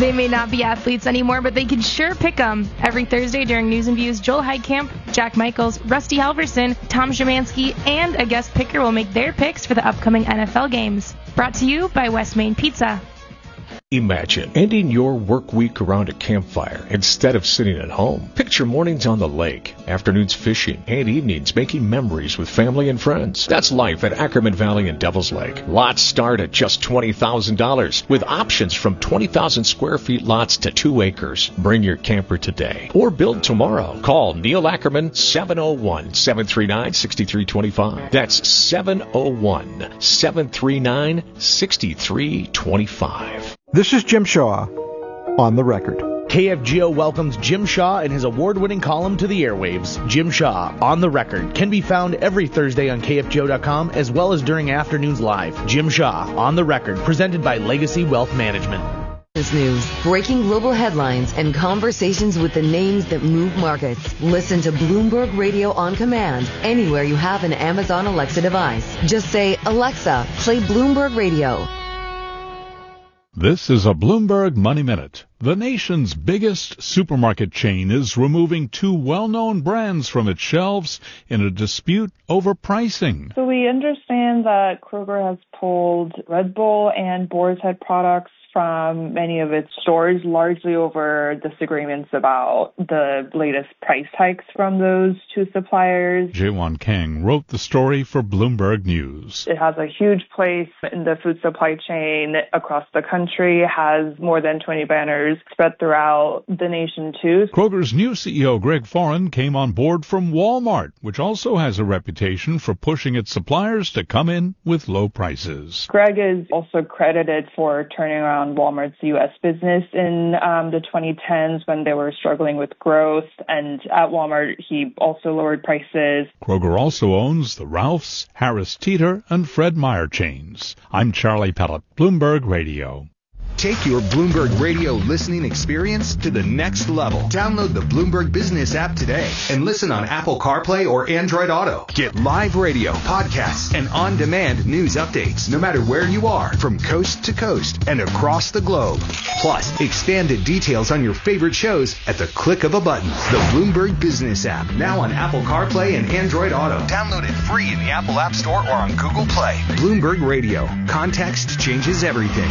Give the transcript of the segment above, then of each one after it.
They may not be athletes anymore, but they can sure pick 'em. Every Thursday during News and Views, Joel Heidkamp, Jack Michaels, Rusty Halverson, Tom Szymanski, and a guest picker will make their picks for the upcoming NFL games. Brought to you by West Main Pizza. Imagine ending your work week around a campfire instead of sitting at home. Picture mornings on the lake, afternoons fishing, and evenings making memories with family and friends. That's life at Ackerman Valley and Devil's Lake. Lots start at just $20,000 with options from 20,000 square feet lots to 2 acres. Bring your camper today or build tomorrow. Call Neil Ackerman 701-739-6325. That's 701-739-6325. This is Jim Shaw on the record. KFGO welcomes Jim Shaw and his award-winning column to the airwaves. Jim Shaw, On the Record, can be found every Thursday on KFGO.com as well as during afternoons live. Jim Shaw, On the Record, presented by Legacy Wealth Management. Business news, breaking global headlines, and conversations with the names that move markets. Listen to Bloomberg Radio on command anywhere you have an Amazon Alexa device. Just say, Alexa, play Bloomberg Radio. This is a Bloomberg Money Minute. The nation's biggest supermarket chain is removing 2 well-known brands from its shelves in a dispute over pricing. So we understand that Kroger has pulled Red Bull and Boar's Head products from many of its stores, largely over disagreements about the latest price hikes from those 2 suppliers. Jaewon Kang wrote the story for Bloomberg News. It has a huge place in the food supply chain across the country, has more than 20 banners spread throughout the nation too. Kroger's new CEO, Greg Foran, came on board from Walmart, which also has a reputation for pushing its suppliers to come in with low prices. Greg is also credited for turning around Walmart's U.S. business in the 2010s when they were struggling with growth. And at Walmart, he also lowered prices. Kroger also owns the Ralph's, Harris Teeter, and Fred Meyer chains. I'm Charlie Pellet, Bloomberg Radio. Take your Bloomberg Radio listening experience to the next level. Download the Bloomberg Business app today and listen on Apple CarPlay or Android Auto. Get live radio, podcasts, and on-demand news updates no matter where you are, from coast to coast and across the globe. Plus, expanded details on your favorite shows at the click of a button. The Bloomberg Business app, now on Apple CarPlay and Android Auto. Download it free in the Apple App Store or on Google Play. Bloomberg Radio. Context changes everything.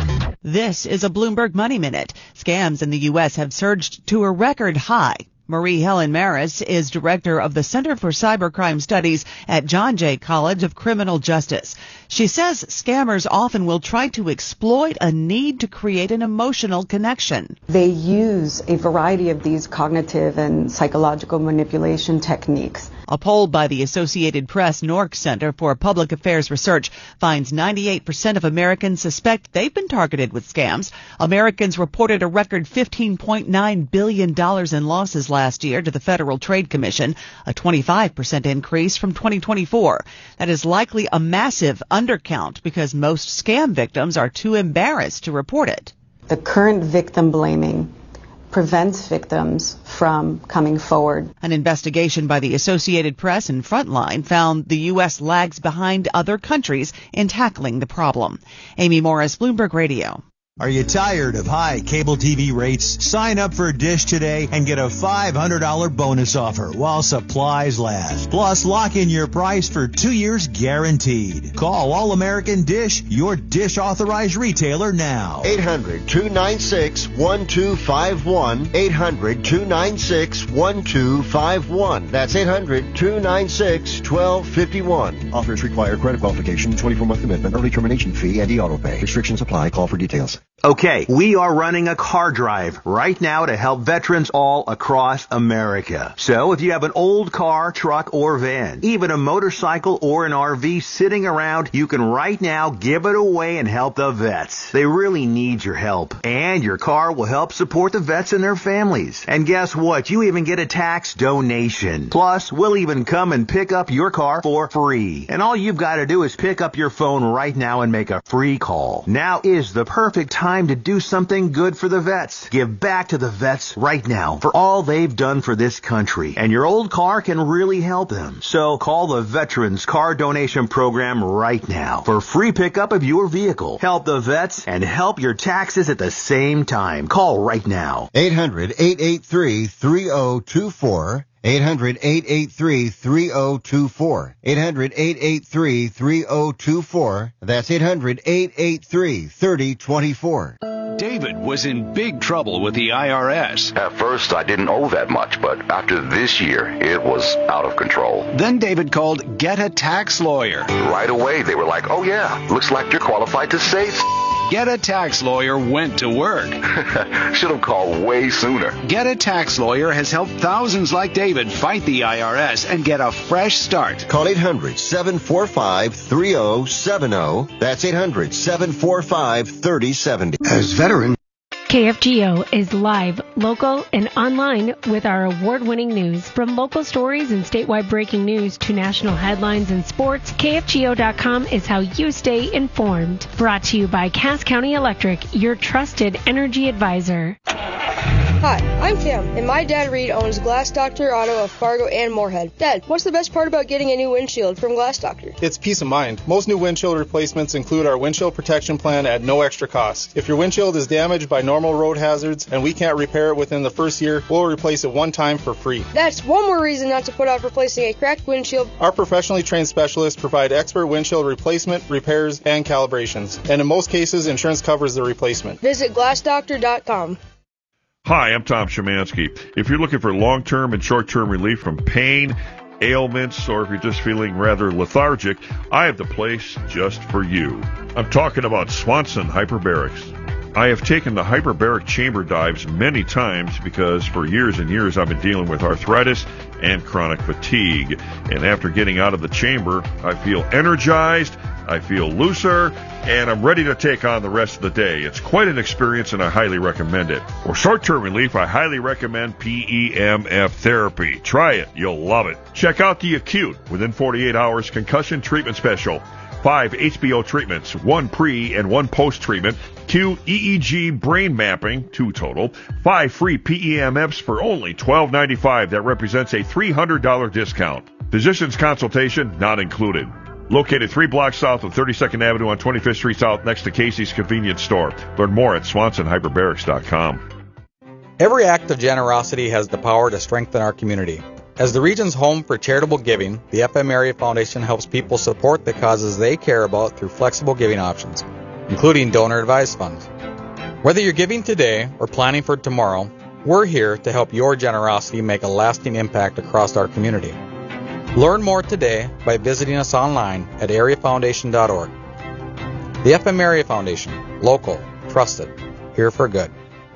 This is a Bloomberg Money Minute. Scams in the U.S. have surged to a record high. Marie Helen Maris is director of the Center for Cybercrime Studies at John Jay College of Criminal Justice. She says scammers often will try to exploit a need to create an emotional connection. They use a variety of these cognitive and psychological manipulation techniques. A poll by the Associated Press NORC Center for Public Affairs Research finds 98% of Americans suspect they've been targeted with scams. Americans reported a record $15.9 billion in losses last year to the Federal Trade Commission, a 25% increase from 2024. That is likely a massive undercount because most scam victims are too embarrassed to report it. The current victim blaming prevents victims from coming forward. An investigation by the Associated Press and Frontline found the U.S. lags behind other countries in tackling the problem. Amy Morris, Bloomberg Radio. Are you tired of high cable TV rates? Sign up for Dish today and get a $500 bonus offer while supplies last. Plus, lock in your price for 2 years guaranteed. Call All American Dish, your Dish authorized retailer now. 800-296-1251. 800-296-1251. That's 800-296-1251. Offers require credit qualification, 24-month commitment, early termination fee, and e-auto pay. Restrictions apply. Call for details. Okay, we are running a car drive right now to help veterans all across America. So if you have an old car, truck, or van, even a motorcycle or an RV sitting around, you can right now give it away and help the vets. They really need your help. And your car will help support the vets and their families. And guess what? You even get a tax donation. Plus, we'll even come and pick up your car for free. And all you've got to do is pick up your phone right now and make a free call. Now is the perfect time time to do something good for the vets. Give back to the vets right now for all they've done for this country. And your old car can really help them. So call the Veterans Car Donation Program right now for free pickup of your vehicle. Help the vets and help your taxes at the same time. Call right now. 800-883-3024. 800-883-3024. 800-883-3024. That's 800-883-3024. David was in big trouble with the IRS. At first, I didn't owe that much, but after this year, it was out of control. Then David called Get a Tax Lawyer. Right away, they were like, oh yeah, looks like you're qualified to save. Get a Tax Lawyer went to work. Should have called way sooner. Get a Tax Lawyer has helped thousands like David fight the IRS and get a fresh start. Call 800-745-3070. That's 800-745-3070. As veteran, KFGO is live, local, and online with our award-winning news. From local stories and statewide breaking news to national headlines and sports, KFGO.com is how you stay informed. Brought to you by Cass County Electric, your trusted energy advisor. Hi, I'm Cam, and my dad Reed owns Glass Doctor Auto of Fargo and Moorhead. Dad, what's the best part about getting a new windshield from Glass Doctor? It's peace of mind. Most new windshield replacements include our windshield protection plan at no extra cost. If your windshield is damaged by normal road hazards and we can't repair it within the first year, we'll replace it one time for free. That's one more reason not to put off replacing a cracked windshield. Our professionally trained specialists provide expert windshield replacement, repairs, and calibrations. And in most cases, insurance covers the replacement. Visit glassdoctor.com. Hi, I'm Tom Szymanski. If you're looking for long-term and short-term relief from pain, ailments, or if you're just feeling rather lethargic, I have the place just for you. I'm talking about Swanson Hyperbarics. I have taken the hyperbaric chamber dives many times because for years and years I've been dealing with arthritis and chronic fatigue. And after getting out of the chamber, I feel energized, I feel looser, and I'm ready to take on the rest of the day. It's quite an experience and I highly recommend it. For short-term relief, I highly recommend PEMF therapy. Try it. You'll love it. Check out the Acute Within 48 Hours Concussion Treatment Special. 5 HBO treatments, 1 pre and 1 post-treatment, Q EEG brain mapping, 2 total, 5 free PEMFs for only $12.95. That represents a $300 discount. Physician's consultation not included. Located 3 blocks south of 32nd Avenue on 25th Street South next to Casey's Convenience Store. Learn more at SwansonHyperbarics.com. Every act of generosity has the power to strengthen our community. As the region's home for charitable giving, the FM Area Foundation helps people support the causes they care about through flexible giving options, including donor-advised funds. Whether you're giving today or planning for tomorrow, we're here to help your generosity make a lasting impact across our community. Learn more today by visiting us online at areafoundation.org. The FM Area Foundation, local, trusted, here for good.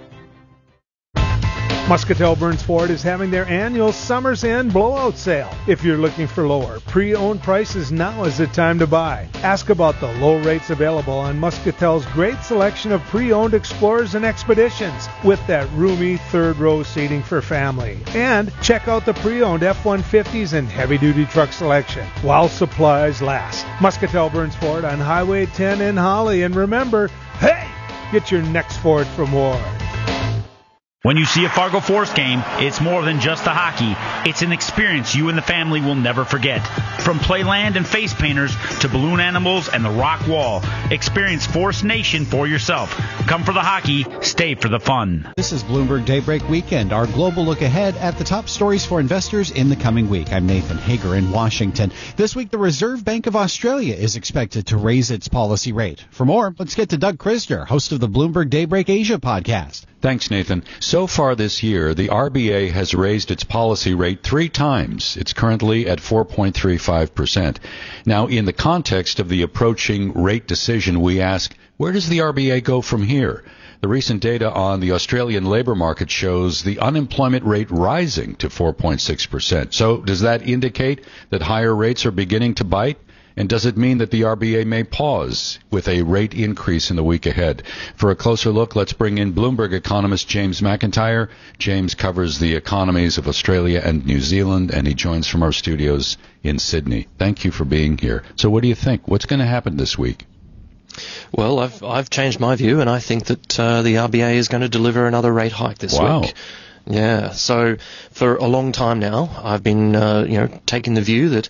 Muscatel Burns Ford is having their annual Summer's End blowout sale. If you're looking for lower pre-owned prices, now is the time to buy. Ask about the low rates available on Muscatel's great selection of pre-owned Explorers and Expeditions with that roomy third row seating for family. And check out the pre-owned F-150s and heavy-duty truck selection while supplies last. Muscatel Burns Ford on Highway 10 in Holly. And remember, hey, get your next Ford from Ward. When you see a Fargo Force game, it's more than just the hockey. It's an experience you and the family will never forget. From playland and face painters to balloon animals and the rock wall, experience Force Nation for yourself. Come for the hockey, stay for the fun. This is Bloomberg Daybreak Weekend, our global look ahead at the top stories for investors in the coming week. I'm Nathan Hager in Washington. This week, the Reserve Bank of Australia is expected to raise its policy rate. For more, let's get to Doug Krisner, host of the Bloomberg Daybreak Asia podcast. Thanks, Nathan. So far this year, the RBA has raised its policy rate 3 times. It's currently at 4.35%. Now, in the context of the approaching rate decision, we ask, where does the RBA go from here? The recent data on the Australian labour market shows the unemployment rate rising to 4.6%. So does that indicate that higher rates are beginning to bite? And does it mean that the RBA may pause with a rate increase in the week ahead? For a closer look, let's bring in Bloomberg economist James McIntyre. James covers the economies of Australia and New Zealand, and he joins from our studios in Sydney. Thank you for being here. So what do you think? What's going to happen this week? Well, I've changed my view, and I think that the RBA is going to deliver another rate hike this week. Yeah, so for a long time now, I've been taking the view that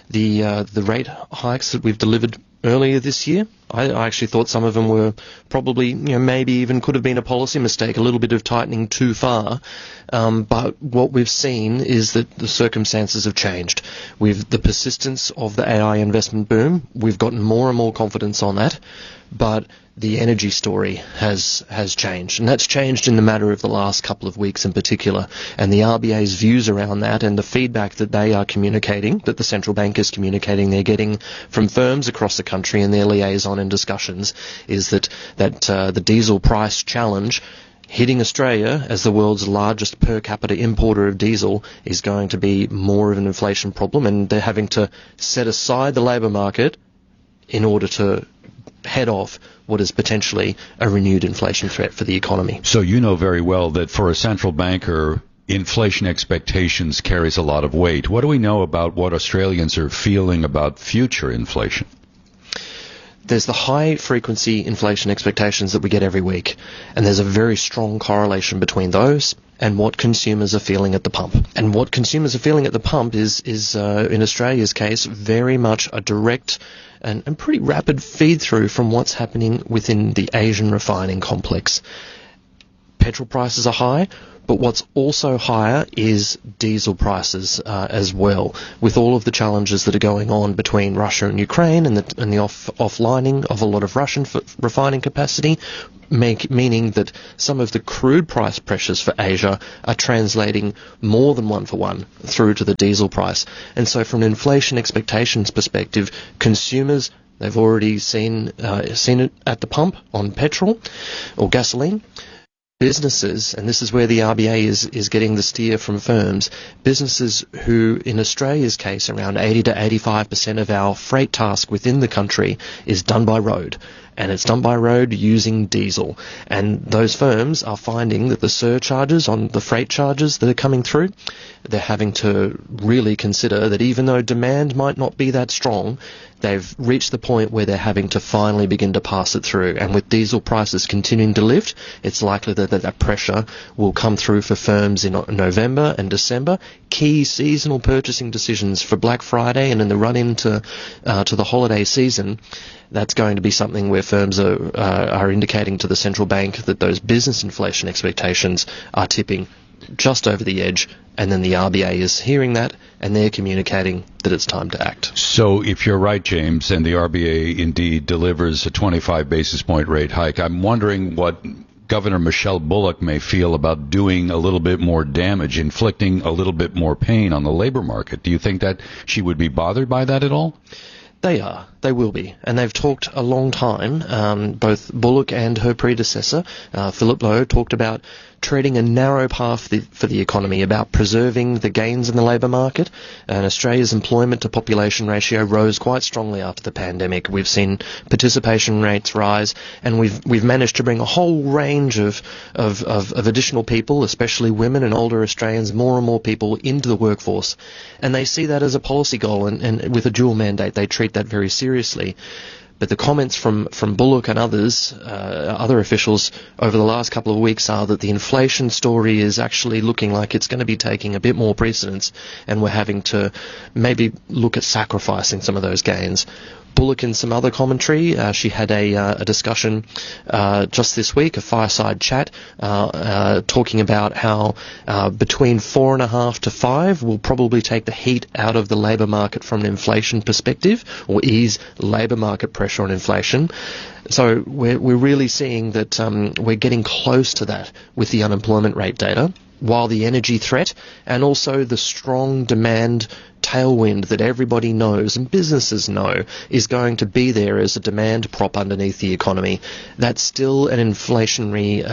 the rate hikes that we've delivered earlier this year, I actually thought some of them were probably, maybe even could have been a policy mistake, a little bit of tightening too far. But what we've seen is that the circumstances have changed. With the persistence of the AI investment boom, we've gotten more and more confidence on that. But the energy story has changed, and that's changed in the matter of the last couple of weeks in particular. And the RBA's views around that and the feedback that they are communicating, that the central bank is communicating, they're getting from firms across the country in their liaison and discussions, is that the diesel price challenge hitting Australia as the world's largest per capita importer of diesel is going to be more of an inflation problem, and they're having to set aside the labour market in order to head off what is potentially a renewed inflation threat for the economy. So you know very well that for a central banker, inflation expectations carries a lot of weight. What do we know about what Australians are feeling about future inflation? There's the high-frequency inflation expectations that we get every week, and there's a very strong correlation between those and what consumers are feeling at the pump. And what consumers are feeling at the pump is in Australia's case, very much a direct and pretty rapid feed-through from what's happening within the Asian refining complex. Petrol prices are high, but what's also higher is diesel prices as well, with all of the challenges that are going on between Russia and Ukraine and the offlining of a lot of Russian refining capacity, meaning that some of the crude price pressures for Asia are translating more than one for one through to the diesel price. And so from an inflation expectations perspective, consumers, they've already seen it at the pump on petrol or gasoline. Businesses, and this is where the RBA is getting the steer from firms, businesses who, in Australia's case, around 80 to 85% of our freight task within the country is done by road. And it's done by road using diesel. And those firms are finding that the surcharges on the freight charges that are coming through, they're having to really consider that even though demand might not be that strong, they've reached the point where they're having to finally begin to pass it through. And with diesel prices continuing to lift, it's likely that pressure will come through for firms in November and December. Key seasonal purchasing decisions for Black Friday and in the run-in to the holiday season, that's going to be something where firms are indicating to the central bank that those business inflation expectations are tipping just over the edge, and then the RBA is hearing that, and they're communicating that it's time to act. So if you're right, James, and the RBA indeed delivers a 25 basis point rate hike, I'm wondering what Governor Michelle Bullock may feel about doing a little bit more damage, inflicting a little bit more pain on the labor market. Do you think that she would be bothered by that at all? They are. They will be. And they've talked a long time. Both Bullock and her predecessor, Philip Lowe, talked about treading a narrow path for the economy, about preserving the gains in the labour market. And Australia's employment to population ratio rose quite strongly after the pandemic. We've seen participation rates rise, and we've managed to bring a whole range of additional people, especially women and older Australians, more and more people into the workforce. And they see that as a policy goal, and with a dual mandate, they treat that very seriously. But the comments from Bullock and others, other officials over the last couple of weeks are that the inflation story is actually looking like it's going to be taking a bit more precedence, and we're having to maybe look at sacrificing some of those gains. Bullock, in some other commentary, she had a discussion just this week, a fireside chat, talking about how between 4.5 to 5 will probably take the heat out of the labour market from an inflation perspective, or ease labour market pressure on inflation. So we're really seeing that we're getting close to that with the unemployment rate data, while the energy threat and also the strong demand tailwind that everybody knows and businesses know is going to be there as a demand prop underneath the economy. That's still an inflationary,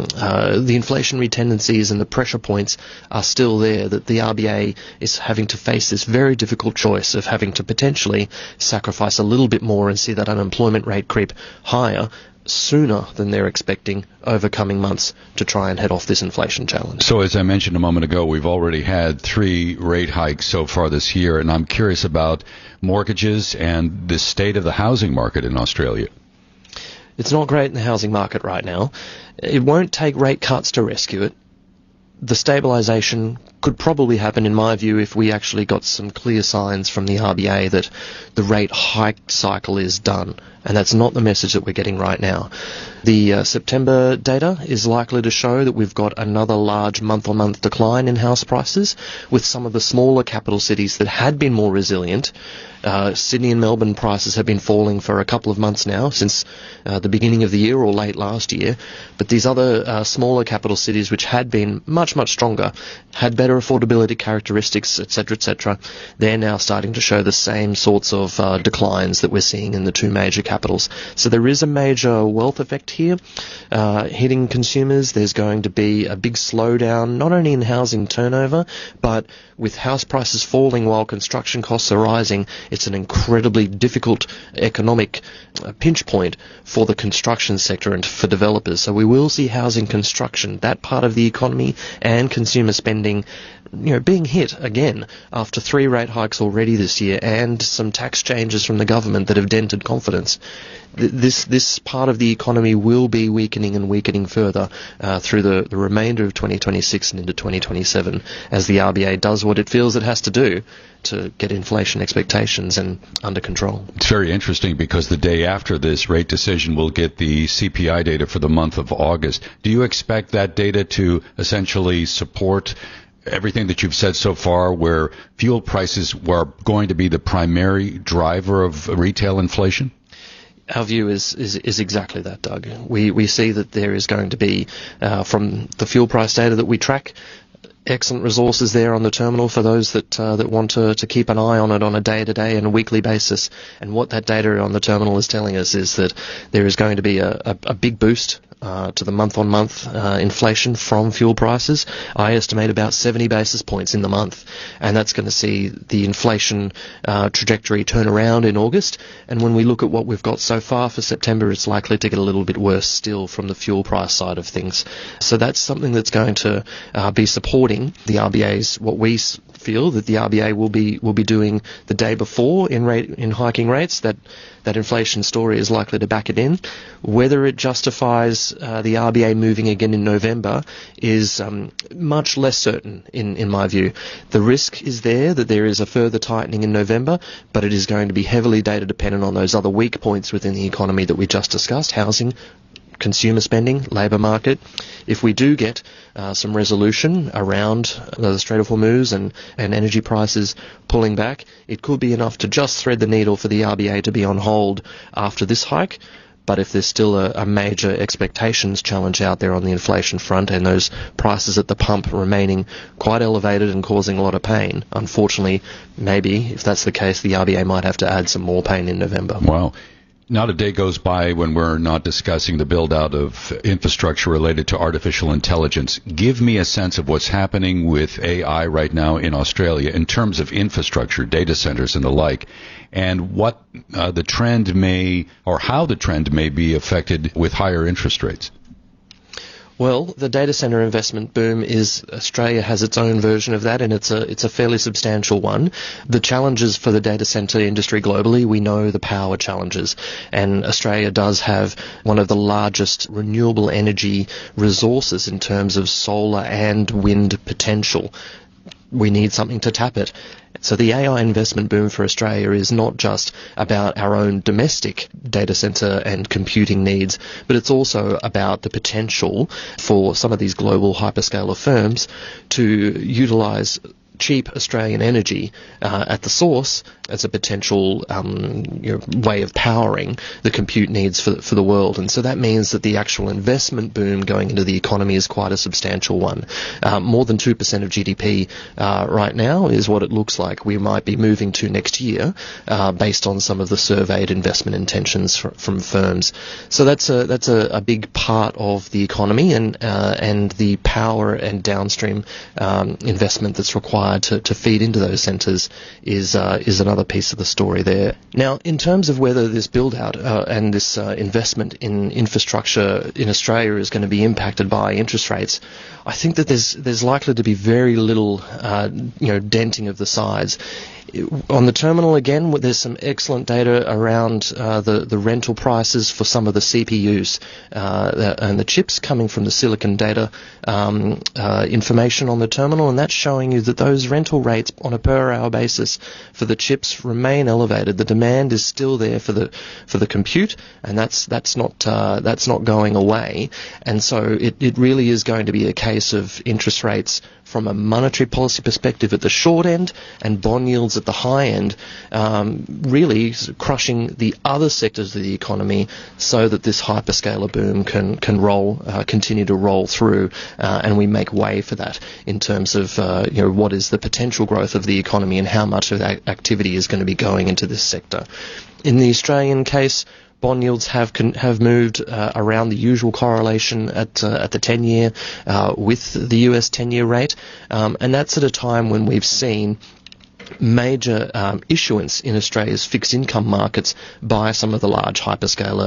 the inflationary tendencies and the pressure points are still there, that the RBA is having to face this very difficult choice of having to potentially sacrifice a little bit more and see that unemployment rate creep higher sooner than they're expecting over coming months to try and head off this inflation challenge. So as I mentioned a moment ago, we've already had 3 rate hikes so far this year, and I'm curious about mortgages and the state of the housing market in Australia. It's not great in the housing market right now. It won't take rate cuts to rescue it. The stabilisation could probably happen, in my view, if we actually got some clear signs from the RBA that the rate hike cycle is done. And that's not the message that we're getting right now. The September data is likely to show that we've got another large month-on-month decline in house prices, with some of the smaller capital cities that had been more resilient. Sydney and Melbourne prices have been falling for a couple of months now, since the beginning of the year or late last year. But these other smaller capital cities, which had been much, much stronger, had better affordability characteristics, etc., they're now starting to show the same sorts of declines that we're seeing in the two major capitals. So there is a major wealth effect here hitting consumers. There's going to be a big slowdown, not only in housing turnover, but with house prices falling while construction costs are rising. It's an incredibly difficult economic pinch point for the construction sector and for developers. So we will see housing construction, that part of the economy, and consumer spending, being hit again after 3 rate hikes already this year and some tax changes from the government that have dented confidence. This part of the economy will be weakening and weakening further through the remainder of 2026 and into 2027 as the RBA does what it feels it has to do to get inflation expectations and under control. It's very interesting because the day after this rate decision, we'll get the CPI data for the month of August. Do you expect that data to essentially support everything that you've said so far, where fuel prices were going to be the primary driver of retail inflation? Our view is exactly that, Doug. We see that there is going to be, from the fuel price data that we track, excellent resources there on the terminal for those that want to keep an eye on it on a day-to-day and a weekly basis. And what that data on the terminal is telling us is that there is going to be a big boost to the month-on-month inflation from fuel prices. I estimate about 70 basis points in the month, and that's going to see the inflation trajectory turn around in August. And when we look at what we've got so far for September, it's likely to get a little bit worse still from the fuel price side of things. So that's something that's going to be supporting the RBA's, what we feel that the RBA will be doing the day before in hiking rates. That inflation story is likely to back it in. Whether it justifies the RBA moving again in November is much less certain in my view. The risk is there that there is a further tightening in November, but it is going to be heavily data dependent on those other weak points within the economy that we just discussed: housing, consumer spending, labour market. If we do get some resolution around the Strait of Hormuz and energy prices pulling back, it could be enough to just thread the needle for the RBA to be on hold after this hike. But if there's still a major expectations challenge out there on the inflation front and those prices at the pump remaining quite elevated and causing a lot of pain, unfortunately, maybe, if that's the case, the RBA might have to add some more pain in November. Wow. Not a day goes by when we're not discussing the build-out of infrastructure related to artificial intelligence. Give me a sense of what's happening with AI right now in Australia in terms of infrastructure, data centers, and the like, and what the trend may, or how the trend may be affected with higher interest rates. Well, the data center investment boom Australia has its own version of that, and it's a fairly substantial one. The challenges for the data center industry globally, we know the power challenges, and Australia does have one of the largest renewable energy resources in terms of solar and wind potential. We need something to tap it. So the AI investment boom for Australia is not just about our own domestic data center and computing needs, but it's also about the potential for some of these global hyperscaler firms to utilize cheap Australian energy at the source as a potential way of powering the compute needs for the world. And so that means that the actual investment boom going into the economy is quite a substantial one. More than 2% of GDP right now is what it looks like we might be moving to next year based on some of the surveyed investment intentions from firms. So that's a big part of the economy, and the power and downstream investment that's required to feed into those centres is another piece of the story there. Now, in terms of whether this build-out and this investment in infrastructure in Australia is going to be impacted by interest rates, I think that there's likely to be very little denting of the sides. On the terminal, again, there's some excellent data around the rental prices for some of the CPUs and the chips coming from the Silicon Data information on the terminal, and that's showing you that those rental rates on a per-hour basis for the chips remain elevated. The demand is still there for the compute, and that's not going away. And so it really is going to be a case of interest rates from a monetary policy perspective at the short end and bond yields at the high end, really crushing the other sectors of the economy so that this hyperscaler boom can continue to roll through, and we make way for that in terms of what is the potential growth of the economy and how much of that activity is going to be going into this sector. In the Australian case, bond yields have moved around the usual correlation at the 10-year with the US 10-year rate, and that's at a time when we've seen major issuance in Australia's fixed income markets by some of the large hyperscaler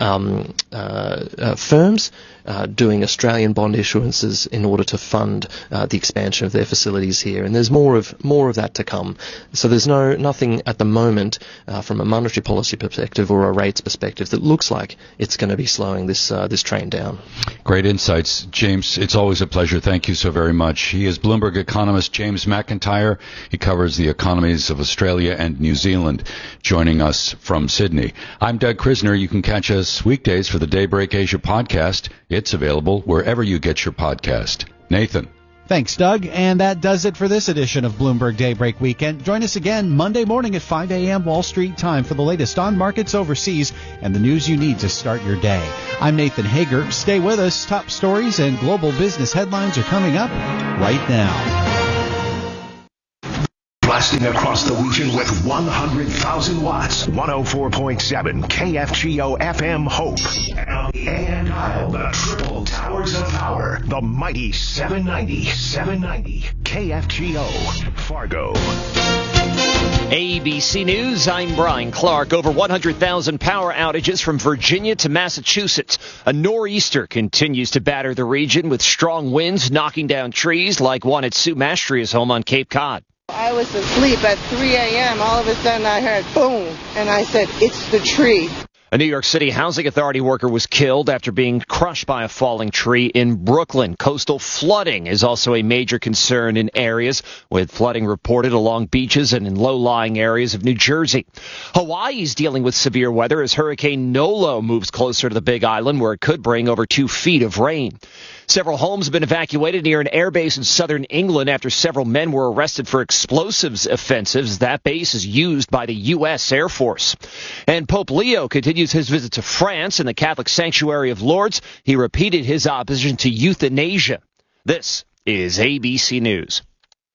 firms doing Australian bond issuances in order to fund the expansion of their facilities here, and there's more of that to come. So there's nothing at the moment from a monetary policy perspective or a rates perspective that looks like it's going to be slowing this train down. Great insights, James. It's always a pleasure. Thank you so very much. He is Bloomberg economist James McIntyre. He covers the economies of Australia and New Zealand, joining us from Sydney. I'm Doug Krisner. You can catch us weekdays for the Daybreak Asia podcast. It's available wherever you get your podcast. Nathan. Thanks, Doug. And that does it for this edition of Bloomberg Daybreak Weekend. Join us again Monday morning at 5 a.m. Wall Street time for the latest on markets overseas and the news you need to start your day. I'm Nathan Hager. Stay with us. Top stories and global business headlines are coming up right now. Blasting across the region with 100,000 watts. 104.7 KFGO FM Hope. And on the AM dial, the triple towers of power. The mighty 790 KFGO Fargo. ABC News, I'm Brian Clark. Over 100,000 power outages from Virginia to Massachusetts. A nor'easter continues to batter the region with strong winds knocking down trees like one at Sue Mastria's home on Cape Cod. I was asleep at 3 a.m. All of a sudden I heard boom, and I said, it's the tree. A New York City Housing Authority worker was killed after being crushed by a falling tree in Brooklyn. Coastal flooding is also a major concern in areas, with flooding reported along beaches and in low-lying areas of New Jersey. Hawaii is dealing with severe weather as Hurricane Nolo moves closer to the Big Island, where it could bring over 2 feet of rain. Several homes have been evacuated near an airbase in southern England after several men were arrested for explosives offenses. That base is used by the U.S. Air Force. And Pope Leo continues his visit to France in the Catholic Sanctuary of Lourdes. He repeated his opposition to euthanasia. This is ABC News.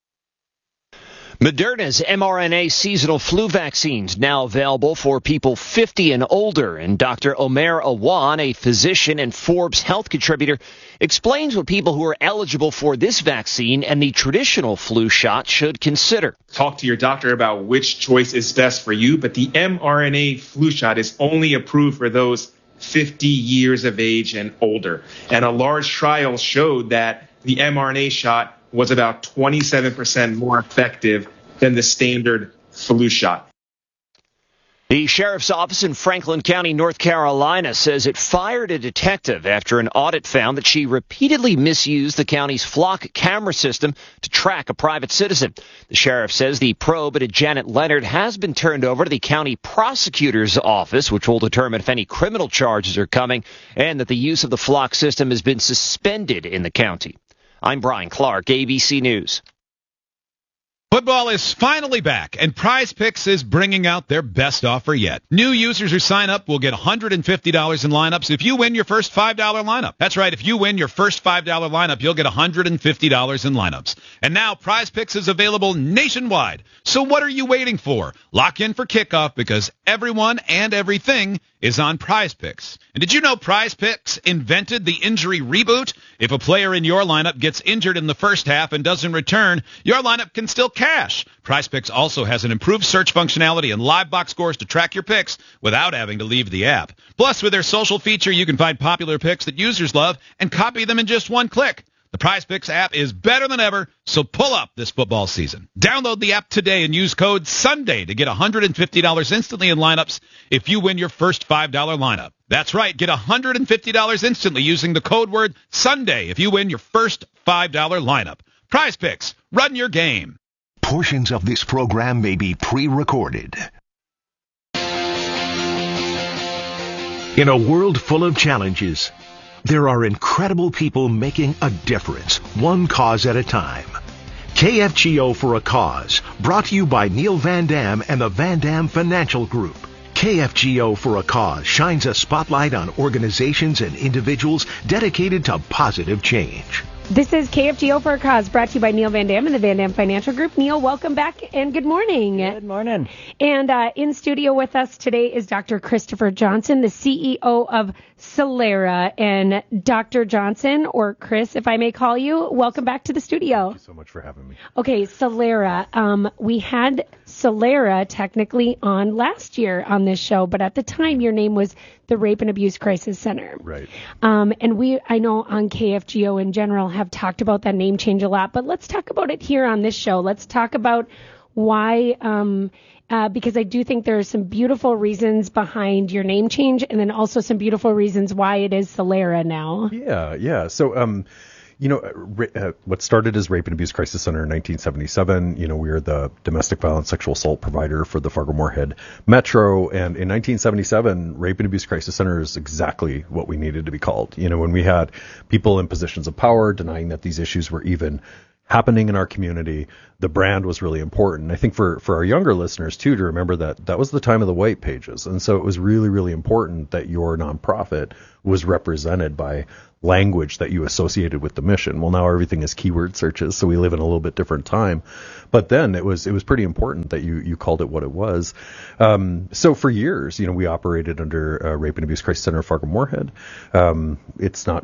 Moderna's mRNA seasonal flu vaccines now available for people 50 and older, and Dr. Omer Awan, a physician and Forbes health contributor, explains what people who are eligible for this vaccine and the traditional flu shot should consider. Talk to your doctor about which choice is best for you, but the mRNA flu shot is only approved for those 50 years of age and older. And a large trial showed that the mRNA shot was about 27% more effective than the standard flu shot. The sheriff's office in Franklin County, North Carolina, says it fired a detective after an audit found that she repeatedly misused the county's Flock camera system to track a private citizen. The sheriff says the probe at Janet Leonard has been turned over to the county prosecutor's office, which will determine if any criminal charges are coming, and that the use of the Flock system has been suspended in the county. I'm Brian Clark, ABC News. Football is finally back, and Prize Picks is bringing out their best offer yet. New users who sign up will get $150 in lineups if you win your first $5 lineup. That's right, if you win your first $5 lineup, you'll get $150 in lineups. And now Prize Picks is available nationwide. So what are you waiting for? Lock in for kickoff because everyone and everything is on Prize Picks. And did you know Prize Picks invented the injury reboot? If a player in your lineup gets injured in the first half and doesn't return, your lineup can still cash. Prize Picks also has an improved search functionality and live box scores to track your picks without having to leave the app. Plus, with their social feature, you can find popular picks that users love and copy them in just one click. The Prize Picks app is better than ever, so pull up this football season. Download the app today and use code SUNDAY to get $150 instantly in lineups if you win your first $5 lineup. That's right, get $150 instantly using the code word SUNDAY if you win your first $5 lineup. Prize Picks, run your game. Portions of this program may be pre-recorded. In a world full of challenges, there are incredible people making a difference, one cause at a time. KFGO for a Cause, brought to you by Neil Van Dam and the Van Dam Financial Group. KFGO for a Cause shines a spotlight on organizations and individuals dedicated to positive change. This is KFGO for a Cause, brought to you by Neil Van Dam and the Van Dam Financial Group. Neil, welcome back and good morning. Good morning. And in studio with us today is Dr. Christopher Johnson, the CEO of Solera. And Dr. Johnson, or Chris, if I may call you, welcome back to the studio. Thank you so much for having me. Okay, Solera. We had Solera technically on last year on this show, but at the time your name was the Rape and Abuse Crisis Center. Right. And I know on KFGO in general have talked about that name change a lot, but let's talk about it here on this show. Let's talk about why, because I do think there are some beautiful reasons behind your name change, and then also some beautiful reasons why it is Solera now. Yeah. So, what started as Rape and Abuse Crisis Center in 1977, we are the domestic violence sexual assault provider for the Fargo-Moorhead Metro. And in 1977, Rape and Abuse Crisis Center is exactly what we needed to be called. When we had people in positions of power denying that these issues were even happening in our community, the brand was really important. I think for our younger listeners too, to remember that was the time of the white pages. And so it was really, really important that your nonprofit was represented by language that you associated with the mission. Well, now everything is keyword searches, so we live in a little bit different time. But then it was pretty important that you called it what it was. So for years, we operated under Rape and Abuse Crisis Center Fargo-Moorhead. It's not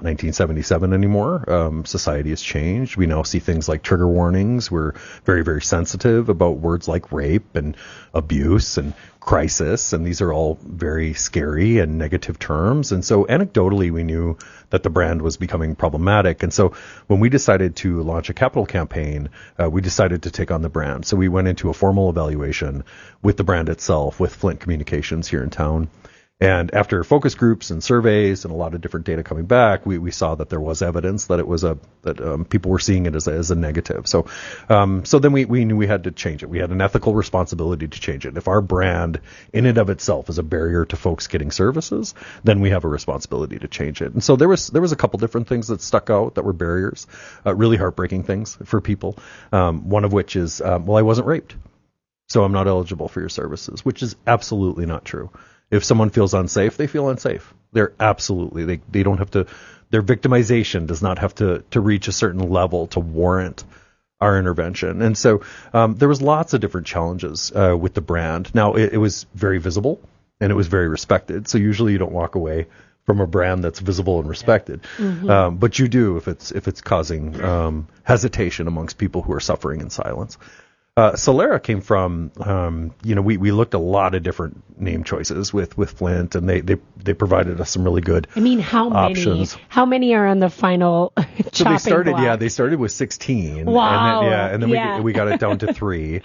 1977 anymore. Society has changed. We now see things like trigger warnings. We're very, very sensitive about words like rape and abuse and crisis, and these are all very scary and negative terms. And so anecdotally, we knew that the brand was becoming problematic. And so when we decided to launch a capital campaign, we decided to take on the brand. So we went into a formal evaluation with the brand itself, with Flint Communications here in town. And after focus groups and surveys and a lot of different data coming back, we saw that there was evidence that it was that people were seeing it as a negative. So then we knew we had to change it. We had an ethical responsibility to change it. If our brand in and of itself is a barrier to folks getting services, then we have a responsibility to change it. And so there was a couple different things that stuck out that were barriers, really heartbreaking things for people. One of which is, I wasn't raped, so I'm not eligible for your services, which is absolutely not true. If someone feels unsafe, they feel unsafe. They're absolutely, they don't have to, their victimization does not have to reach a certain level to warrant our intervention. And so there was lots of different challenges with the brand. Now, it was very visible and it was very respected. So usually you don't walk away from a brand that's visible and respected. Mm-hmm. But you do if it's causing hesitation amongst people who are suffering in silence. Solera came from, we looked a lot of different name choices with Flint, and they provided us some really good options. How many are on the final chopping block? They started with 16. Wow. And then we got it down to 3.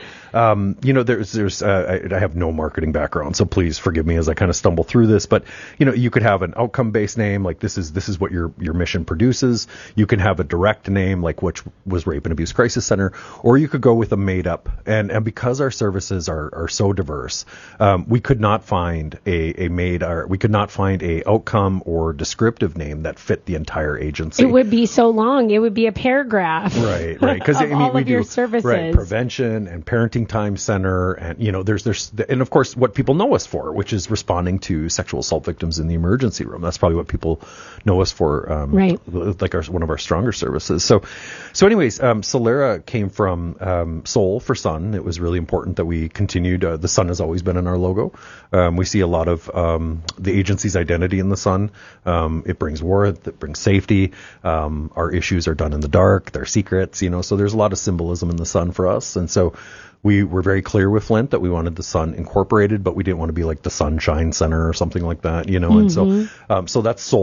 I have no marketing background, so please forgive me as I kind of stumble through this, but you could have an outcome-based name, like this is what your mission produces. You can have a direct name, like which was Rape and Abuse Crisis Center, or you could go with a made-up. And because our services are so diverse, we could not find we could not find a outcome or descriptive name that fit the entire agency. It would be so long. It would be a paragraph. Right. Because we do your services. Right, prevention and parenting time center, and there's and of course what people know us for, which is responding to sexual assault victims in the emergency room. That's probably what people know us for. Right. Like one of our stronger services. So anyways, Solera came from Soul for Sun. It was really important that we continued. The sun has always been in our logo. We see a lot of the agency's identity in the sun. It brings warmth, it brings safety. Our issues are done in the dark. They're secrets, so there's a lot of symbolism in the sun for us. And so we were very clear with Flint that we wanted the sun incorporated, but we didn't want to be like the Sunshine Center or something like that, And so that's Soul.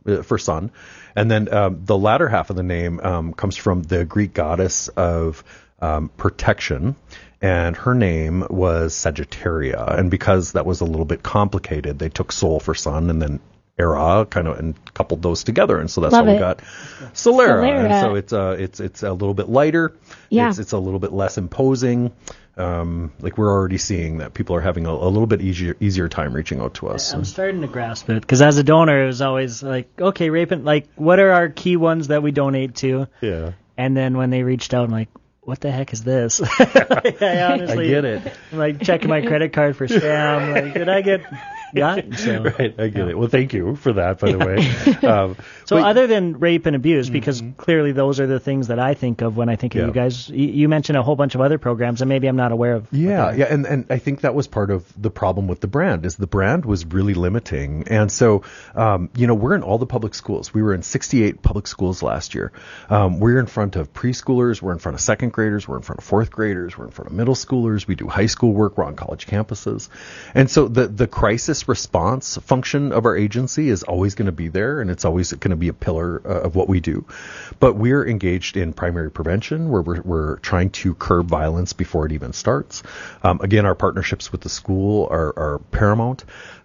for sun. And then the latter half of the name comes from the Greek goddess of protection, and her name was Sagittaria. And because that was a little bit complicated, they took Sol for sun and then Era and coupled those together, and so that's how we got Solera. And so it's a little bit lighter. Yeah. It's a little bit less imposing. Like we're already seeing that people are having a little bit easier time reaching out to us. I'm starting to grasp it, because as a donor, it was always like, okay, what are our key ones that we donate to? Yeah. And then when they reached out, I'm like, what the heck is this? I honestly, I get it. I'm like checking my credit card for spam. Like, did I get got? So, right, I get it. Well, thank you for that, by the way. So other than rape and abuse, because clearly those are the things that I think of when I think of you guys, you mentioned a whole bunch of other programs that maybe I'm not aware of. Yeah, and I think that was part of the problem with the brand, is the brand was really limiting. And so, we're in all the public schools. We were in 68 public schools last year. We're in front of preschoolers, we're in front of second graders, we're in front of fourth graders, we're in front of middle schoolers, we do high school work, we're on college campuses. And so the crisis response function of our agency is always going to be there, and it's always going to be a pillar of what we do. But we're engaged in primary prevention, where we're trying to curb violence before it even starts. Again, our partnerships with the school are paramount.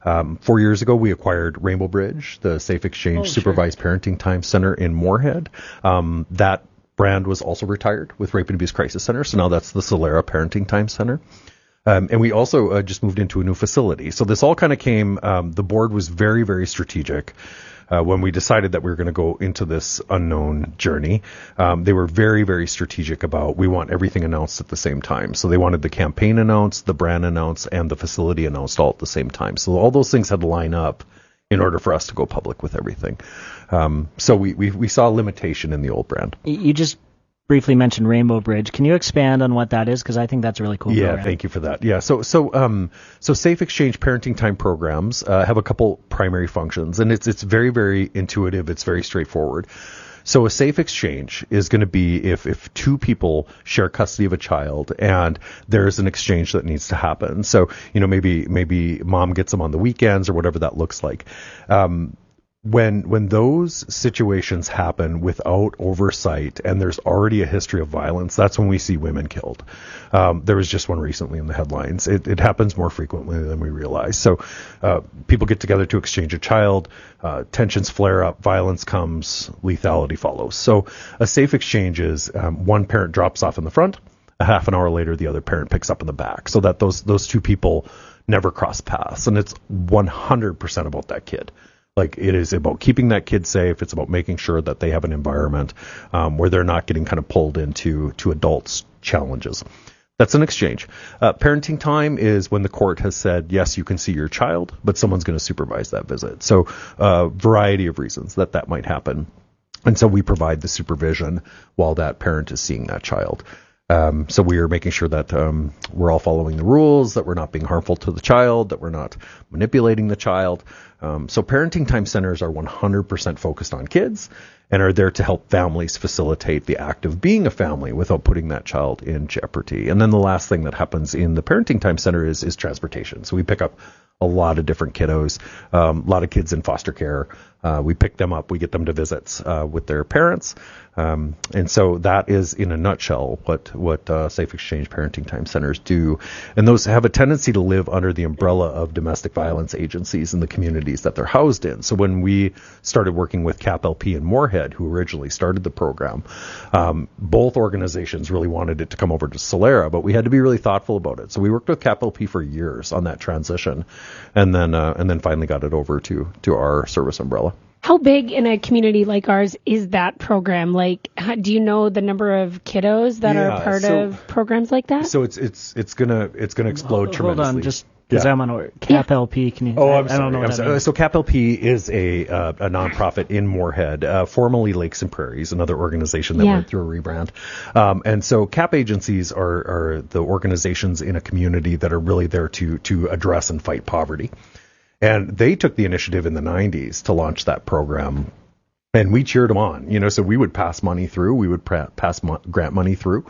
4 years ago, we acquired Rainbow Bridge, the Safe Exchange Supervised Parenting Time Center in Moorhead. That brand was also retired with Rape and Abuse Crisis Center, so now that's the Solera Parenting Time Center. And we also just moved into a new facility. So this all kind of came, the board was very, very strategic when we decided that we were going to go into this unknown journey. They were very, very strategic about, we want everything announced at the same time. So they wanted the campaign announced, the brand announced, and the facility announced all at the same time. So all those things had to line up in order for us to go public with everything. So we saw a limitation in the old brand. You just briefly mentioned Rainbow Bridge. Can you expand on what that is? Because I think that's a really cool program. Thank you for that. Yeah, so Safe Exchange Parenting Time programs have a couple primary functions, and it's very, very intuitive. It's very straightforward. So a safe exchange is going to be if two people share custody of a child and there's an exchange that needs to happen. So, maybe mom gets them on the weekends or whatever that looks like. When those situations happen without oversight and there's already a history of violence, that's when we see women killed. There was just one recently in the headlines. It happens more frequently than we realize. So people get together to exchange a child, tensions flare up, violence comes, lethality follows. So a safe exchange is one parent drops off in the front, a half an hour later the other parent picks up in the back, so that those two people never cross paths. And it's 100% about that kid. Like, it is about keeping that kid safe. It's about making sure that they have an environment where they're not getting kind of pulled into adults' challenges. That's an exchange. Parenting time is when the court has said, yes, you can see your child, but someone's going to supervise that visit. So a variety of reasons that might happen. And so we provide the supervision while that parent is seeing that child. So we are making sure that we're all following the rules, that we're not being harmful to the child, that we're not manipulating the child. So parenting time centers are 100% focused on kids and are there to help families facilitate the act of being a family without putting that child in jeopardy. And then the last thing that happens in the parenting time center is transportation. So we pick up a lot of different kiddos, a lot of kids in foster care. We pick them up, we get them to visits with their parents. And so that is, in a nutshell, what Safe Exchange Parenting Time Centers do. And those have a tendency to live under the umbrella of domestic violence agencies in the communities that they're housed in. So when we started working with CAPLP in Moorhead, who originally started the program, both organizations really wanted it to come over to Solera, but we had to be really thoughtful about it. So we worked with CAPLP for years on that transition, and then finally got it over to our service umbrella. How big in a community like ours is that program? Like, do you know the number of kiddos that are part of programs like that? So it's gonna explode tremendously. Hold on, just because I'm on CAPLP. Can you? Oh, I'm sorry. I don't know what that means. So CAPLP is a nonprofit in Moorhead, formerly Lakes and Prairies, another organization that went through a rebrand. And so CAP agencies are the organizations in a community that are really there to address and fight poverty. And they took the initiative in the 90s to launch that program, and we cheered them on. So we would pass money through, we would pass grant money through.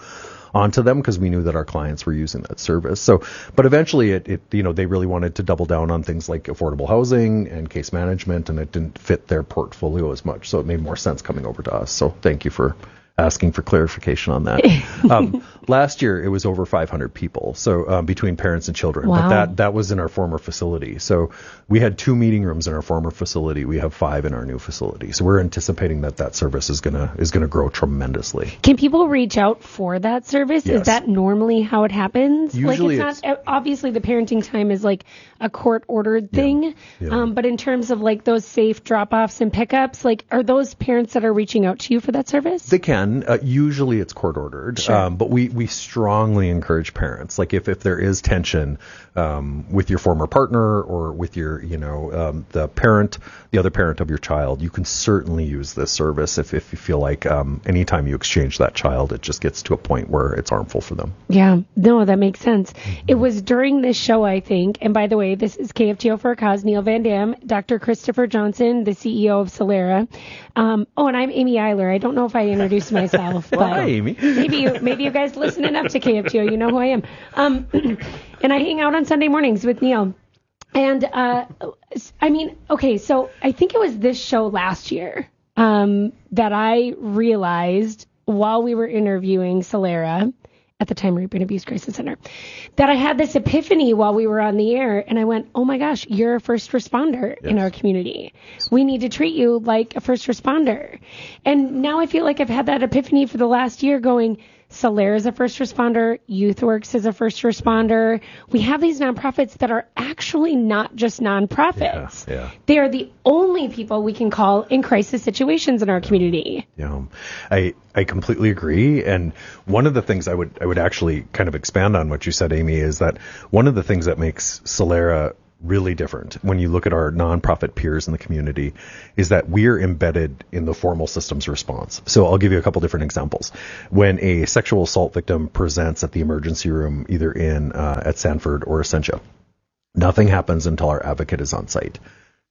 onto them because we knew that our clients were using that service. So, but eventually they really wanted to double down on things like affordable housing and case management, and it didn't fit their portfolio as much. So it made more sense coming over to us. So thank you for asking for clarification on that. Last year, it was over 500 people, so between parents and children. Wow. But that was in our former facility. So we had 2 meeting rooms in our former facility. We have 5 in our new facility. So we're anticipating that service is gonna grow tremendously. Can people reach out for that service? Yes. Is that normally how it happens? Usually it's not, obviously the parenting time is like a court-ordered thing, but in terms of like those safe drop-offs and pickups, like are those parents that are reaching out to you for that service? They can. Usually it's court ordered, Sure. but we strongly encourage parents. Like if there is tension with your former partner or with your the other parent of your child, you can certainly use this service if you feel like anytime you exchange that child, it just gets to a point where it's harmful for them. Yeah, no, that makes sense. It was during this show, I think, and by the way, this is KFGO for a Cause, Neil Van Dam, Dr. Christopher Johnson, the CEO of Solera. And I'm Amy Eiler. I don't know if I introduced myself, but hi, Amy. maybe you guys listen enough to KFGO. You know who I am. And I hang out on Sunday mornings with Neil. And so I think it was this show last year that I realized while we were interviewing Solera, at the time Rape and Abuse Crisis Center, that I had this epiphany while we were on the air, and I went, oh my gosh, you're a first responder in our community. We need to treat you like a first responder. And now I feel like I've had that epiphany for the last year going, Solera is a first responder, YouthWorks is a first responder. We have these nonprofits that are actually not just nonprofits. Yeah. They are the only people we can call in crisis situations in our community. Yeah, I completely agree. And one of the things I would actually kind of expand on what you said, Amy, is that one of the things that makes Solera really different when you look at our nonprofit peers in the community is that we're embedded in the formal systems response. So I'll give you a couple different examples. When a sexual assault victim presents at the emergency room, either at Sanford or Essentia, nothing happens until our advocate is on site.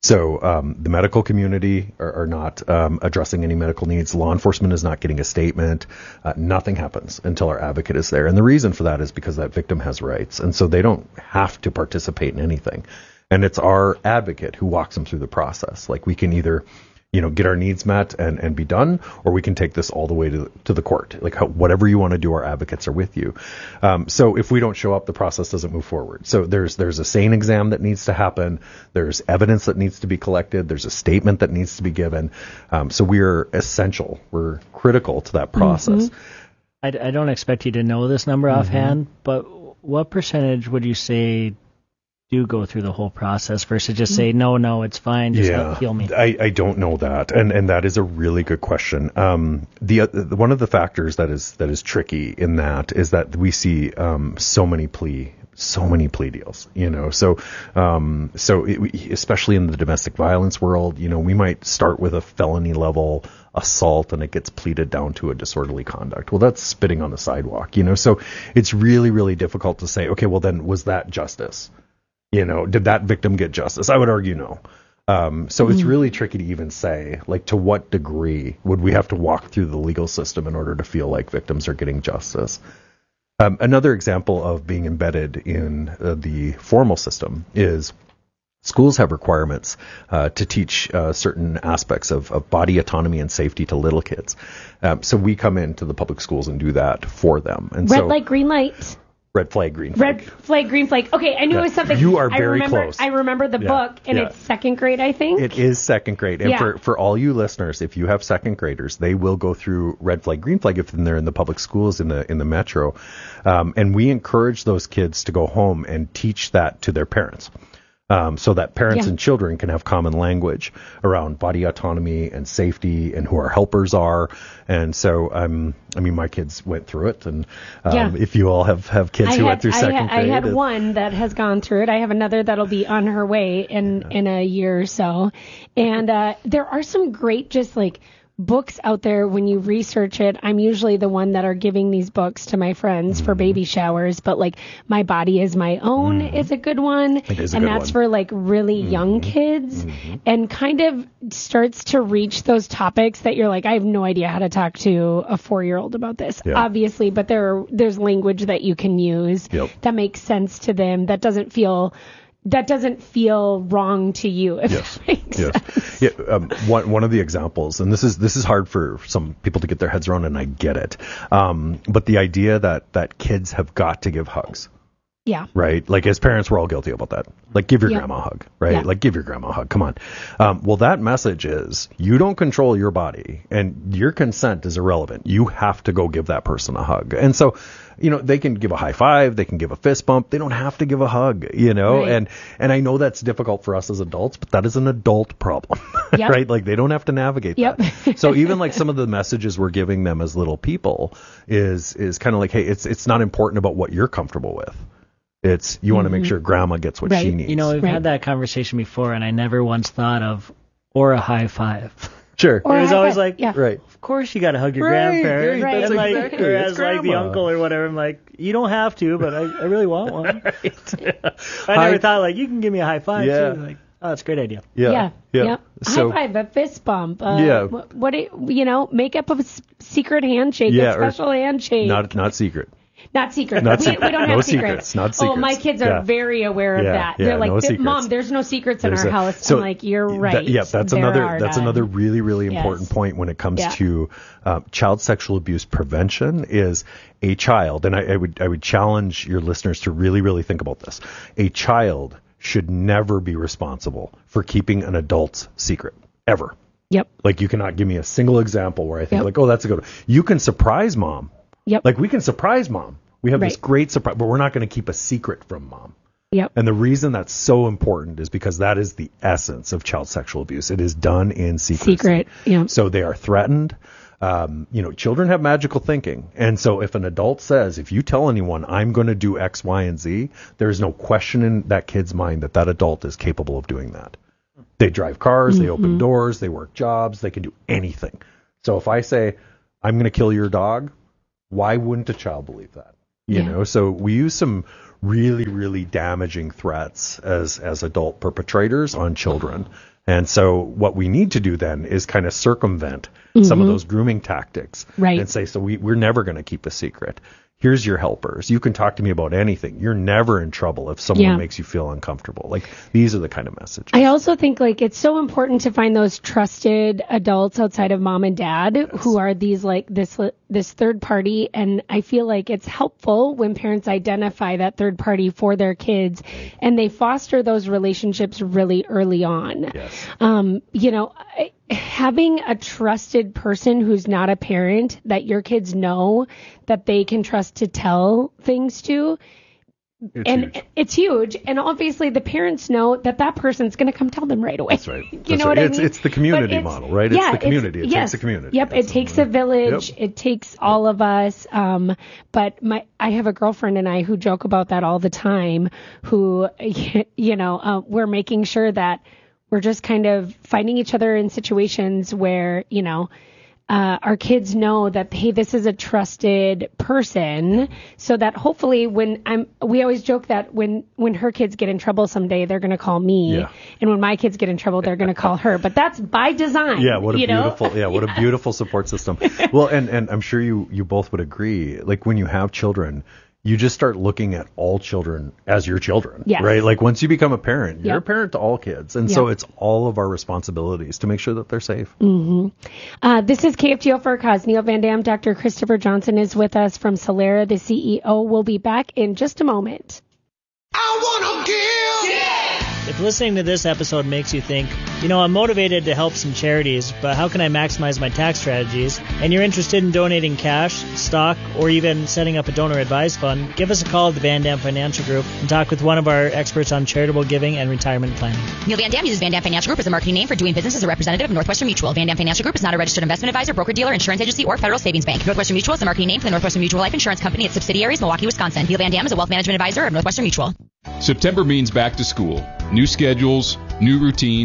So the medical community are not addressing any medical needs. Law enforcement is not getting a statement. Nothing happens until our advocate is there. And the reason for that is because that victim has rights. And so they don't have to participate in anything. And it's our advocate who walks them through the process. Like we can either get our needs met and be done, or we can take this all the way to the court. Like whatever you want to do, our advocates are with you. So if we don't show up, the process doesn't move forward. So there's a SANE exam that needs to happen. There's evidence that needs to be collected. There's a statement that needs to be given. So we're essential. We're critical to that process. Mm-hmm. I don't expect you to know this number offhand, but what percentage would you say do go through the whole process versus just say, no, it's fine, just heal me? I don't know that. And that is a really good question. The one of the factors that is tricky in that is that we see so many plea deals, so especially in the domestic violence world, we might start with a felony level assault and it gets pleaded down to a disorderly conduct. Well, that's spitting on the sidewalk, so it's really, really difficult to say, okay, well then was that justice? Did that victim get justice? I would argue no. So it's really tricky to even say, like, to what degree would we have to walk through the legal system in order to feel like victims are getting justice? Another example of being embedded in the formal system is schools have requirements to teach certain aspects of body autonomy and safety to little kids. So we come into the public schools and do that for them. And Red light, green light. Red flag, green flag. Red flag, green flag. Okay, I knew it was something. You are very close. I remember the book, and it's second grade, I think. It is second grade. And for all you listeners, if you have second graders, they will go through red flag, green flag if they're in the public schools in the metro. And we encourage those kids to go home and teach that to their parents. So that parents and children can have common language around body autonomy and safety and who our helpers are. And so, my kids went through it. And if you all have kids who went through second grade. I had one that has gone through it. I have another that'll be on her way in a year or so. And there are some great just like books out there, when you research it, I'm usually the one that are giving these books to my friends for baby showers, but like My Body Is My Own is a good one. It is a and good that's one. for like really young kids, and kind of starts to reach those topics that you're like, I have no idea how to talk to a 4-year-old about this, obviously, but there's language that you can use that makes sense to them, that doesn't feel wrong to you. If that makes sense. Yeah. One of the examples, and this is hard for some people to get their heads around, and I get it. But the idea that kids have got to give hugs. Yeah. Right? Like, as parents, we're all guilty about that. Like, give your grandma a hug, right? Yeah. Like, give your grandma a hug. Come on. Well, that message is, you don't control your body, and your consent is irrelevant. You have to go give that person a hug. And so, they can give a high five, they can give a fist bump. They don't have to give a hug, Right. And I know that's difficult for us as adults, but that is an adult problem, right? Like, they don't have to navigate that. So even like some of the messages we're giving them as little people is kind of like, hey, it's not important about what you're comfortable with. It's, you want to make sure grandma gets what she needs. We've had that conversation before, and I never once thought of, or a high five. Sure. It was always like, right. Of course you got to hug your grandparents. Right, And like, exactly. whereas It's like the grandma. uncle or whatever, I'm like, you don't have to, but I really want one. I never thought like, you can give me a high five too. Like, oh, that's a great idea. Yeah. So, high five, a fist bump. Make up a secret handshake, a special handshake. Not secret. Not secret. Not we secret. don't have No secrets. Not secrets. Oh, my kids are very aware of that. They're like, no secrets. Mom, there's no secrets in our house. So I'm like, you're right. That's another really, really important point when it comes to child sexual abuse prevention is a child, and I would challenge your listeners to really, really think about this. A child should never be responsible for keeping an adult's secret, ever. Yep. Like, you cannot give me a single example where I think like, oh, that's a good one. You can surprise mom. Yep. Like, we can surprise mom. We have this great surprise, but we're not going to keep a secret from mom. Yep. And the reason that's so important is because that is the essence of child sexual abuse. It is done in secrecy. Yeah. So they are threatened. Children have magical thinking. And so if an adult says, if you tell anyone I'm going to do X, Y, and Z, there's no question in that kid's mind that that adult is capable of doing that. They drive cars, they open doors, they work jobs, they can do anything. So if I say, I'm going to kill your dog, why wouldn't a child believe that? You know, so we use some really, really damaging threats as adult perpetrators on children. And so what we need to do then is kind of circumvent some of those grooming tactics and say, so we're never going to keep a secret. Here's your helpers. You can talk to me about anything. You're never in trouble if someone makes you feel uncomfortable. Like, these are the kind of messages. I also think like it's so important to find those trusted adults outside of mom and dad who are these like this third party. And I feel like it's helpful when parents identify that third party for their kids and they foster those relationships really early on. Yes. Having a trusted person who's not a parent that your kids know that they can trust to tell things to, it's huge. And obviously the parents know that person's going to come tell them right away. That's right. You know what I mean? It's the community model, right? It's the community. It takes a community. Yep. It takes a village. It takes all of us. But I have a girlfriend and I who joke about that all the time, who, we're making sure that we're just kind of finding each other in situations where, our kids know that, hey, this is a trusted person, so that hopefully we always joke that when her kids get in trouble someday, they're going to call me. Yeah. And when my kids get in trouble, they're going to call her. But that's by design. Yeah. What a beautiful support system. Well, and I'm sure you both would agree, like when you have children, you just start looking at all children as your children, right? Like once you become a parent, you're a parent to all kids. And so it's all of our responsibilities to make sure that they're safe. Mm-hmm. This is KFGO for a Cause. Neil Van Dam, Dr. Christopher Johnson is with us from Solera, the CEO. We'll be back in just a moment. I want to give! Yeah! If listening to this episode makes you think, I'm motivated to help some charities, but how can I maximize my tax strategies? And you're interested in donating cash, stock, or even setting up a donor advised fund, give us a call at the Van Dam Financial Group and talk with one of our experts on charitable giving and retirement planning. Neil Van Dam uses Van Dam Financial Group as a marketing name for doing business as a representative of Northwestern Mutual. Van Dam Financial Group is not a registered investment advisor, broker-dealer, insurance agency, or federal savings bank. Northwestern Mutual is a marketing name for the Northwestern Mutual Life Insurance Company, its subsidiaries, Milwaukee, Wisconsin. Neil Van Dam is a wealth management advisor of Northwestern Mutual. September means back to school. New schedules, new routines,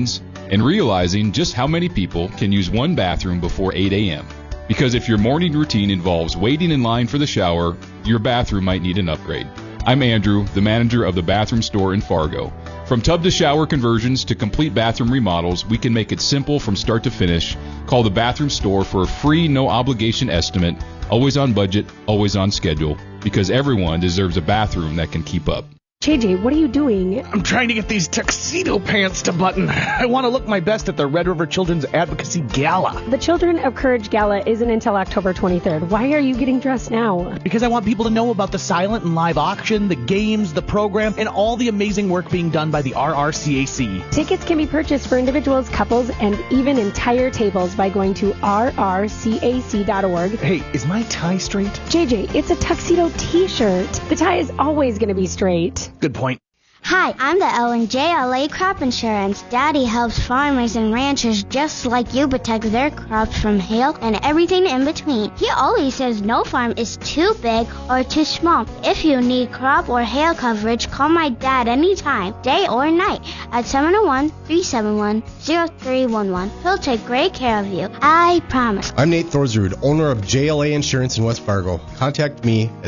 and realizing just how many people can use one bathroom before 8 a.m. Because if your morning routine involves waiting in line for the shower, your bathroom might need an upgrade. I'm Andrew, the manager of the Bathroom Store in Fargo. From tub to shower conversions to complete bathroom remodels, we can make it simple from start to finish. Call the Bathroom Store for a free, no-obligation estimate, always on budget, always on schedule, because everyone deserves a bathroom that can keep up. JJ, what are you doing? I'm trying to get these tuxedo pants to button. I want to look my best at the Red River Children's Advocacy Gala. The Children of Courage Gala isn't until October 23rd. Why are you getting dressed now? Because I want people to know about the silent and live auction, the games, the program, and all the amazing work being done by the RRCAC. Tickets can be purchased for individuals, couples, and even entire tables by going to rrcac.org. Hey, is my tie straight? JJ, it's a tuxedo t-shirt. The tie is always going to be straight. Good point. Hi, I'm the LNJLA Crop Insurance. Daddy helps farmers and ranchers just like you protect their crops from hail and everything in between. He always says no farm is too big or too small. If you need crop or hail coverage, call my dad anytime, day or night, at 701-371-0311. He'll take great care of you. I promise. I'm Nate Thorsrud, owner of JLA Insurance in West Fargo. Contact me at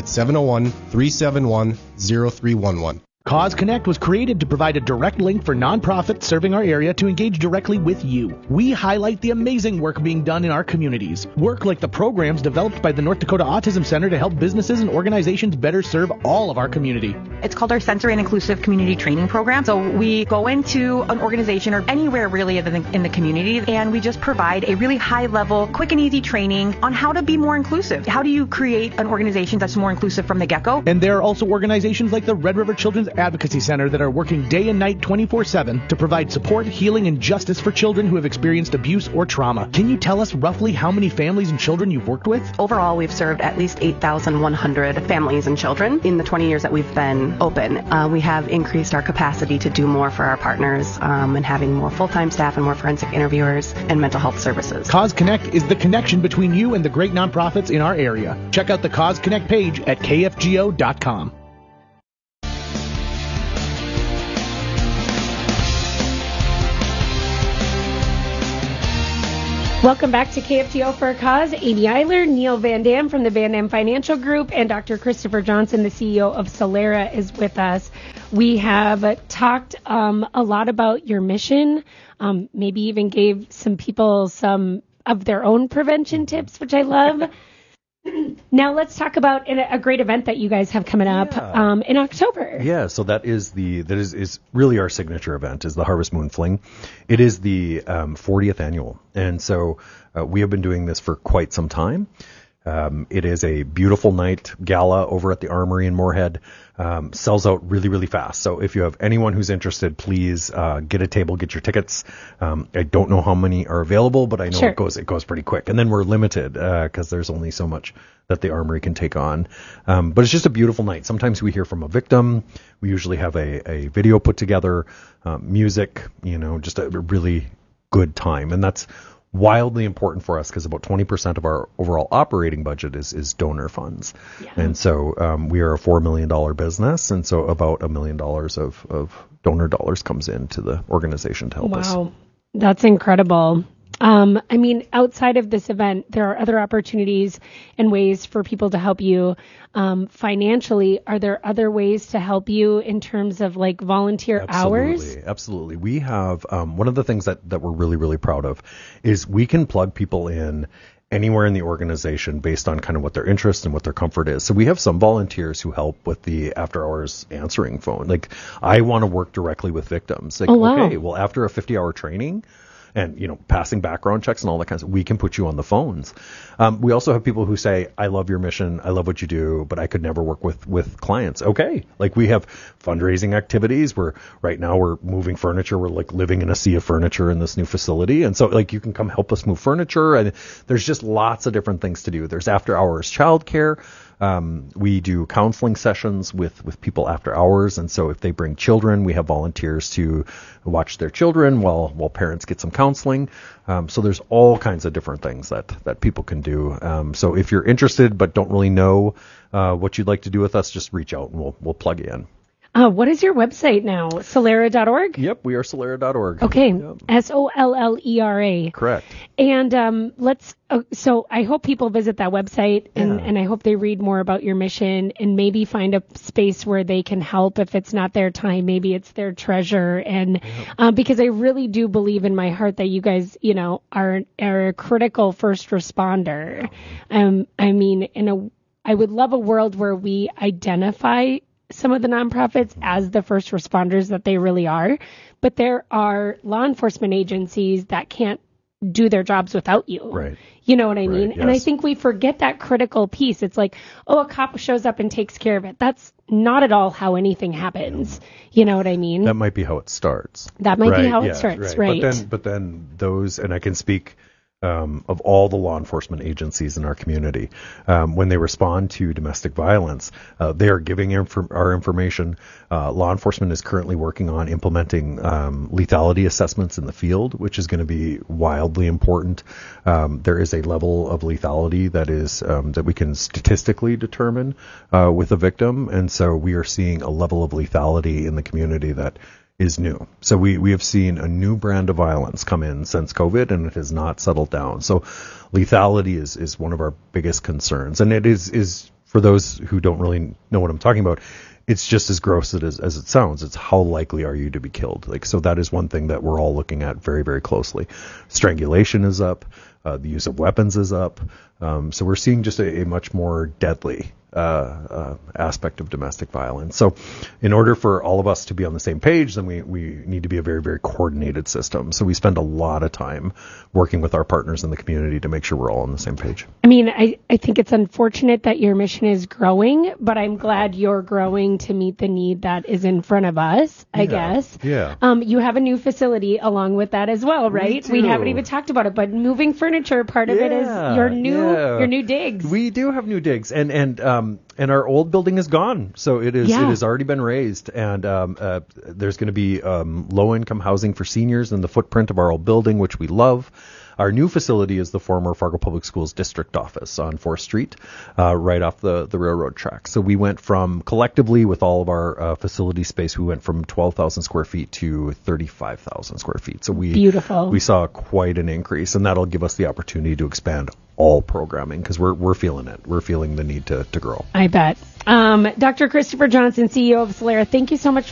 701-371-0311. Cause Connect was created to provide a direct link for nonprofits serving our area to engage directly with you. We highlight the amazing work being done in our communities. Work like the programs developed by the North Dakota Autism Center to help businesses and organizations better serve all of our community. It's called our Sensory and Inclusive Community Training Program. So we go into an organization or anywhere really in the community, and we just provide a really high level, quick and easy training on how to be more inclusive. How do you create an organization that's more inclusive from the get-go? And there are also organizations like the Red River Children's Advocacy Center that are working day and night 24/7 to provide support, healing, and justice for children who have experienced abuse or trauma. Can you tell us roughly how many families and children you've worked with? Overall, we've served at least 8,100 families and children in the 20 years that we've been open. We have increased our capacity to do more for our partners and having more full-time staff and more forensic interviewers and mental health services. Cause Connect is the connection between you and the great nonprofits in our area. Check out the Cause Connect page at kfgo.com. Welcome back to KFGO for a Cause. Amy Eiler, Neil Van Dam from the Van Dam Financial Group, and Dr. Christopher Johnson, the CEO of Solera, is with us. We have talked a lot about your mission, maybe even gave some people some of their own prevention tips, which I love. Now let's talk about a great event that you guys have coming up in October. Yeah, so that is really our signature event, is the Harvest Moon Fling. It is the 40th annual, and so we have been doing this for quite some time. It is a beautiful night gala over at the Armory in Moorhead. Sells out really, really fast. So if you have anyone who's interested, please get a table, get your tickets. I don't know how many are available, but I know it goes pretty quick. And then we're limited because there's only so much that the Armory can take on. But it's just a beautiful night. Sometimes we hear from a victim. We usually have a video put together, music, just a really good time. And that's wildly important for us because about 20% of our overall operating budget is donor funds. Yeah. And so we are a $4 million business, and so about $1 million of donor dollars comes into the organization to help us. Wow, that's incredible. I mean, outside of this event, there are other opportunities and ways for people to help you financially. Are there other ways to help you in terms of like volunteer hours? Absolutely. We have one of the things that we're really, really proud of is we can plug people in anywhere in the organization based on kind of what their interest and what their comfort is. So we have some volunteers who help with the after hours answering phone. Like, I want to work directly with victims. Like, okay, well, after a 50-hour training, and, passing background checks and all that kind of stuff, we can put you on the phones. We also have people who say, I love your mission, I love what you do, but I could never work with clients. Okay. Like, we have fundraising activities where right now we're moving furniture. We're like living in a sea of furniture in this new facility. And so like, you can come help us move furniture, and there's just lots of different things to do. There's after hours childcare. We do counseling sessions with people after hours. And so if they bring children, we have volunteers to watch their children while parents get some counseling. So there's all kinds of different things that people can do. So if you're interested but don't really know what you'd like to do with us, just reach out and we'll plug you in. What is your website now? Solera.org? Yep, we are Solera.org. Okay, Yep. Sollera. Correct. And so I hope people visit that website and I hope they read more about your mission and maybe find a space where they can help. If it's not their time, maybe it's their treasure. And because I really do believe in my heart that you guys, are a critical first responder. I would love a world where we identify some of the nonprofits as the first responders that they really are. But there are law enforcement agencies that can't do their jobs without you. Right. You know what I mean? Yes. And I think we forget that critical piece. It's like, a cop shows up and takes care of it. That's not at all how anything happens. You know what I mean? That might be how it starts. That might be how it starts, right. But then those, and I can speak of all the law enforcement agencies in our community, when they respond to domestic violence, they are giving our information. Law enforcement is currently working on implementing lethality assessments in the field, which is going to be wildly important. There is a level of lethality that is that we can statistically determine with a victim, and so we are seeing a level of lethality in the community that is new. So we have seen a new brand of violence come in since COVID, and it has not settled down. So lethality is one of our biggest concerns. And it is for those who don't really know what I'm talking about, it's just as gross as it sounds. It's how likely are you to be killed? So that is one thing that we're all looking at very, very closely. Strangulation is up. The use of weapons is up. So we're seeing just a much more deadly aspect of domestic violence. So in order for all of us to be on the same page, then we need to be a very, very coordinated system. So we spend a lot of time working with our partners in the community to make sure we're all on the same page. I think it's unfortunate that your mission is growing, but I'm glad you're growing to meet the need that is in front of us, I guess. Yeah. You have a new facility along with that as well, right? We haven't even talked about it, but moving furniture, part of it is your new digs. We do have new digs, and our old building is gone, so it has already been raised, and there's going to be low-income housing for seniors in the footprint of our old building, which we love. Our new facility is the former Fargo Public Schools district office on 4th Street, right off the railroad track. So we went from, collectively with all of our facility space, we went from 12,000 square feet to 35,000 square feet. So we saw quite an increase, and that'll give us the opportunity to expand all programming because we're feeling it. We're feeling the need to grow. I bet. Dr. Christopher Johnson, CEO of Solera, thank you so much